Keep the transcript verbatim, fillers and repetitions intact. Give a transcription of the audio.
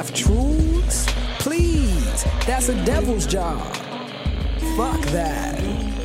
half-truths? Please, that's a devil's job. Fuck that.